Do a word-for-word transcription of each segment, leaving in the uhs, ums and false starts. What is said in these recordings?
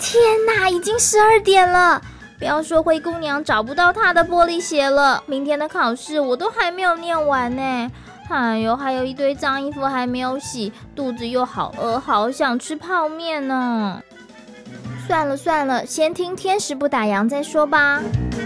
天哪，已经十二点了！不要说灰姑娘找不到她的玻璃鞋了，明天的考试我都还没有念完呢。哎呦，还有一堆脏衣服还没有洗，肚子又好饿，好想吃泡面呢。算了算了，先听天使不打烊再说吧。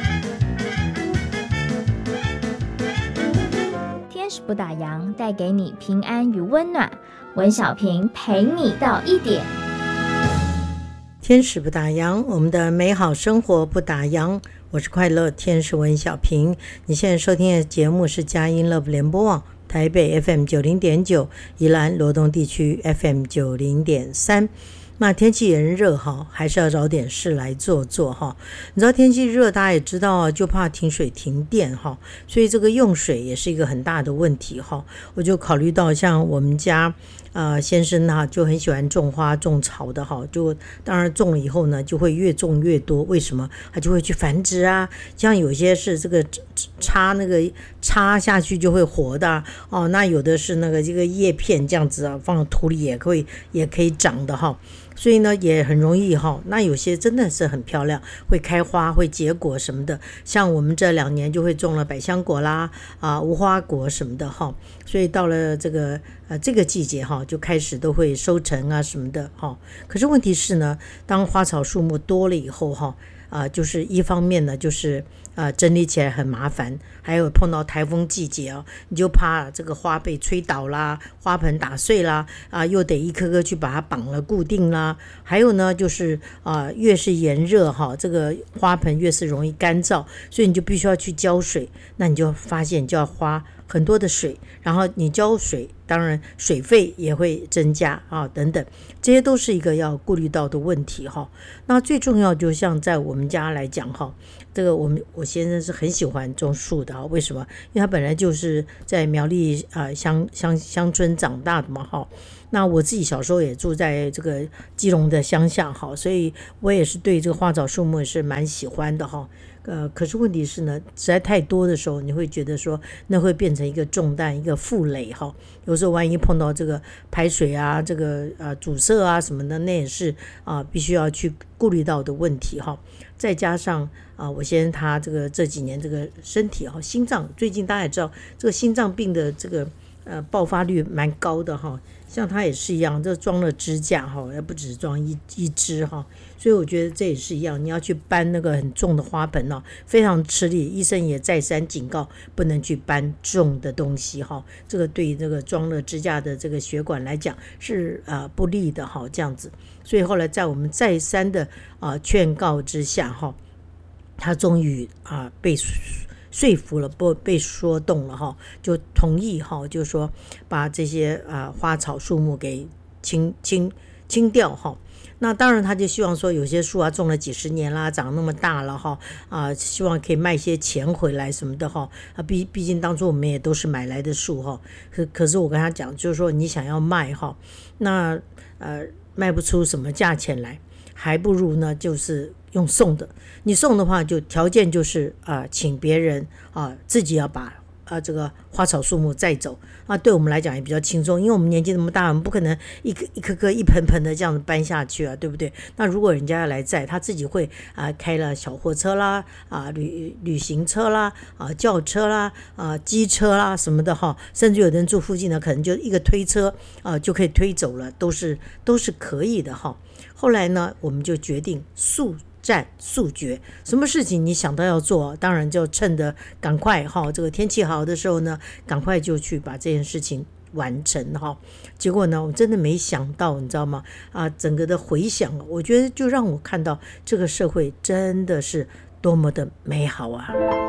天使不打烊，带给你平安与温暖。文小平陪你到一点。 天使不打烊，我们的美好生活不打烊。我是快乐天使文小平。你现在收听的节目是佳音 Love 联播网台北 F M 九十点九， 宜兰罗东地区 F M 九十点三。那天气炎热哈，还是要找点事来做做哈。你知道天气热，大家也知道啊，就怕停水停电哈，所以这个用水也是一个很大的问题哈。我就考虑到像我们家呃先生哈，就很喜欢种花种草的哈，就当然种了以后呢，就会越种越多。为什么？他就会去繁殖啊，像有些是这个插那个插下去就会活的、啊、哦，那有的是那个这个叶片这样子啊，放土里也可以也可以长的哈。所以呢也很容易哈，那有些真的是很漂亮，会开花会结果什么的，像我们这两年就会种了百香果啦啊无花果什么的哈，所以到了这个呃这个季节哈，就开始都会收成啊什么的哈。可是问题是呢，当花草树木多了以后哈，啊、呃、就是一方面呢就是啊、呃、整理起来很麻烦，还有碰到台风季节啊，你就怕这个花被吹倒啦，花盆打碎啦啊，又得一颗颗去把它绑了固定啦。还有呢就是啊、呃、越是炎热哈，这个花盆越是容易干燥，所以你就必须要去浇水，那你就发现就要花很多的水，然后你浇水当然水费也会增加啊等等，这些都是一个要顾虑到的问题哈。那最重要就像在我们家来讲哈，这个我们我先生是很喜欢种树的哈，为什么？因为他本来就是在苗栗啊、呃、乡乡乡村长大的嘛哈。那我自己小时候也住在这个基隆的乡下哈，所以我也是对这个花草树木是蛮喜欢的哈。呃，可是问题是呢，实在太多的时候，你会觉得说那会变成一个重担，一个负累哈。有时候万一碰到这个排水啊，这个呃阻塞啊什么的，那也是啊、呃、必须要去顾虑到的问题哈。再加上啊、呃，我先生他这个这几年这个身体哈，心脏最近大家也知道，这个心脏病的这个呃爆发率蛮高的哈。像他也是一样，这装了支架哈，也不只是装一一支哈，所以我觉得这也是一样，你要去搬那个很重的花盆哦，非常吃力，医生也再三警告不能去搬重的东西哈，这个对这个装了支架的这个血管来讲是啊、呃、不利的哈，这样子，所以后来在我们再三的啊、呃、劝告之下哈，他终于啊、呃、被说服了，不被说动了哈，就同意哈，就说把这些啊、呃、花草树木给清清清掉哈。那当然他就希望说有些树啊种了几十年啦，长那么大了哈啊、呃，希望可以卖些钱回来什么的哈啊，毕毕竟当初我们也都是买来的树哈，可可是我跟他讲，就是说你想要卖哈，那呃卖不出什么价钱来，还不如呢就是用送的，你送的话就条件就是啊、呃，请别人啊、呃、自己要把啊、呃、这个花草树木载走啊，对我们来讲也比较轻松，因为我们年纪那么大，我们不可能一颗一颗颗一盆盆的这样子搬下去啊，对不对？那如果人家要来载，他自己会啊、呃、开了小货车啦啊旅旅行车啦啊轿车啦啊机车啦什么的哈，甚至有的人住附近呢，可能就一个推车啊、呃、就可以推走了，都是都是可以的哈。后来呢，我们就决定速战速决，什么事情你想到要做，当然就趁着赶快哈，这个天气好的时候呢，赶快就去把这件事情完成哈。结果呢，我真的没想到，你知道吗？啊，整个的回响，我觉得就让我看到这个社会真的是多么的美好啊！